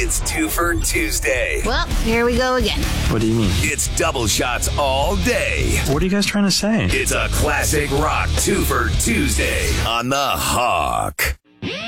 It's Twofer Tuesday. Well, here we go again. What do you mean? It's double shots all day. What are you guys trying to say? It's a classic rock Twofer Tuesday on the Hawk.